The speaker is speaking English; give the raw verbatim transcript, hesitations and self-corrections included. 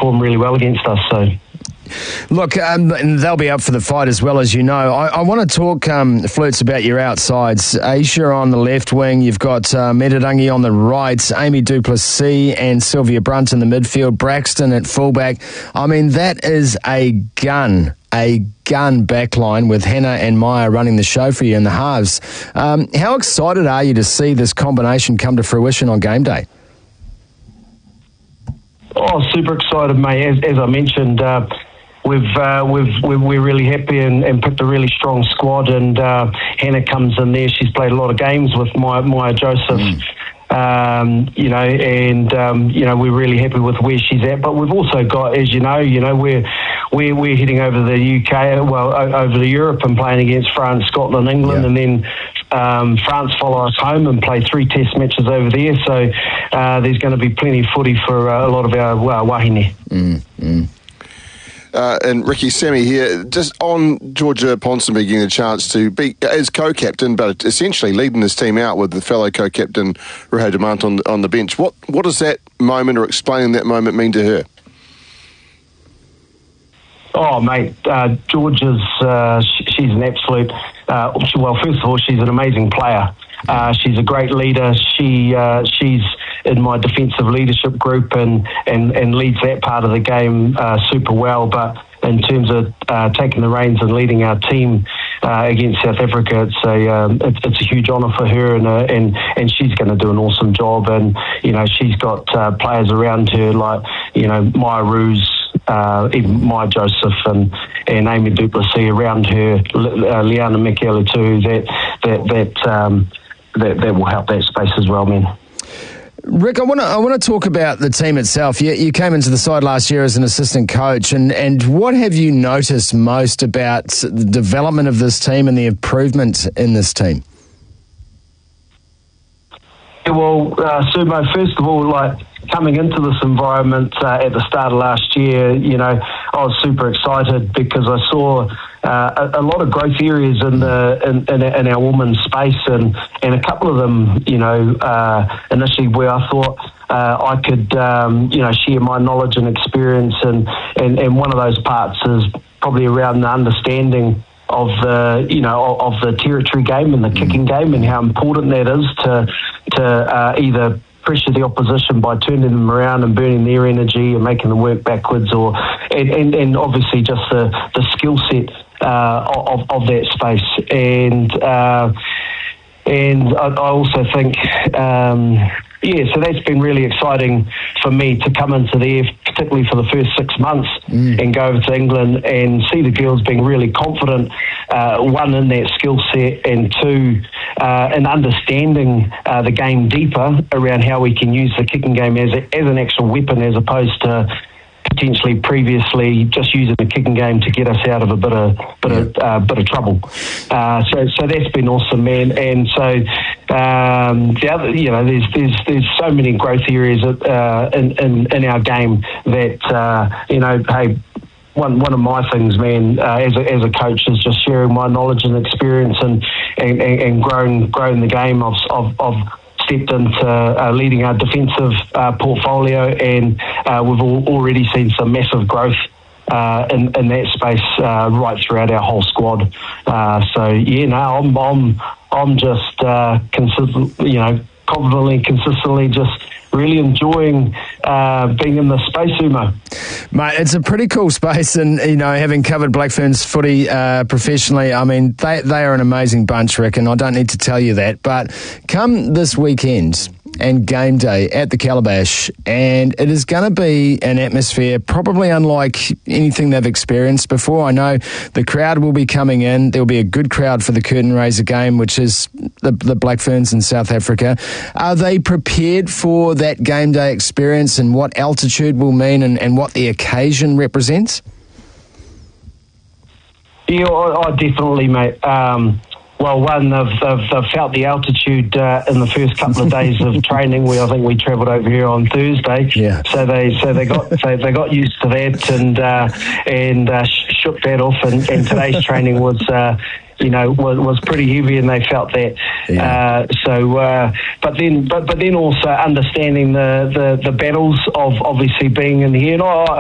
performed really well against us. So. Look, um, they'll be up for the fight as well, as you know. I, I want to talk, um, Flutes, about your outsides. Aisha on the left wing, you've got uh, Medirangi on the right, Amy Duplessis and Sylvia Brunt in the midfield, Braxton at fullback. I mean, that is a gun, a gun backline with Hannah and Maya running the show for you in the halves. Um, how excited are you to see this combination come to fruition on game day? Oh, super excited, mate. As, as I mentioned, uh, We've, uh, we've, we've, we're really happy and, and picked a really strong squad, and uh, Hannah comes in there. She's played a lot of games with Maya, Maya Joseph, mm. um, you know, and, um, you know, we're really happy with where she's at. But we've also got, as you know, you know, we're, we're, we're heading over the U K, well, over to Europe and playing against France, Scotland, England, yeah. and then um, France follow us home and play three test matches over there. So uh, there's going to be plenty of footy for uh, a lot of our uh, wahine. Mm, mm. Uh, and Ricky, Sammy here, just on Georgia Ponsonby getting a chance to be as co-captain, but essentially leading this team out with the fellow co-captain Reho Demant on, on the bench. What what does that moment, or explaining that moment, mean to her? Oh, mate, uh, Georgia's, uh, she's an absolute, uh, well, first of all, she's an amazing player. Uh, she's a great leader. She uh, she's in my defensive leadership group and, and, and leads that part of the game uh, super well. But in terms of uh, taking the reins and leading our team uh, against South Africa, it's a um, it's, it's a huge honour for her, and uh, and and she's going to do an awesome job. And you know, she's got uh, players around her like you know Maya Roos, uh, even Maya Joseph and, and Amy Duplessis around her, uh, Liana Michele too. That that that. Um, That, that will help that space as well, man. Rick, I want to I want to talk about the team itself. You, you came into the side last year as an assistant coach, and, and what have you noticed most about the development of this team and the improvement in this team? Yeah, well, uh, Sumo, first of all, like coming into this environment uh, at the start of last year, you know, I was super excited because I saw uh, a, a lot of growth areas in the in, in, in our women's space, and, and a couple of them, you know, uh, initially where I thought uh, I could, um, you know, share my knowledge and experience, and, and, and one of those parts is probably around the understanding of the, you know, of the territory game and the kicking game, and how important that is to to uh, either pressure the opposition by turning them around and burning their energy and making them work backwards, or and, and, and obviously just the, the skill set uh, of, of that space. And uh, and I, I also think, um, yeah, so that's been really exciting for me to come into there, particularly for the first six months, mm. and go over to England and see the girls being really confident, uh, one, in that skill set, and two, uh, in understanding uh, the game deeper around how we can use the kicking game as, a, as an actual weapon, as opposed to potentially previously just using the kicking game to get us out of a bit of bit of uh, bit of trouble. Uh, so so that's been awesome, man. And so um, the other, you know, there's there's there's so many growth areas uh, in, in in our game that uh, you know, hey. One one of my things, man, uh, as a, as a coach, is just sharing my knowledge and experience, and and, and growing growing the game. Of of, of stepped into uh, leading our defensive uh, portfolio, and uh, we've all already seen some massive growth uh, in, in that space uh, right throughout our whole squad. Uh, so yeah, no, I'm I'm I'm just uh, consistent, you know, confidently, consistently, just really enjoying uh, being in the space, Umo. Mate, it's a pretty cool space, and, you know, having covered Black Ferns footy uh, professionally, I mean, they, they are an amazing bunch, Rick, and I don't need to tell you that. But come this weekend and game day at the Calabash, and it is going to be an atmosphere probably unlike anything they've experienced before. I know the crowd will be coming in. There will be a good crowd for the curtain raiser game, which is the, the Black Ferns in South Africa. Are they prepared for that game day experience and what altitude will mean, and, and what the occasion represents? Yeah, I, I definitely, mate. Um, Well, one, they've, they've, they've felt the altitude uh, in the first couple of days of training. We, I think we travelled over here on Thursday, yeah. So they, so they got, so they got used to that, and uh, and uh, shook that off. And, and today's training was, uh, you know, was, was pretty heavy, and they felt that. Yeah. Uh, so, uh, but then, but but then also understanding the, the, the battles of obviously being in here. And I,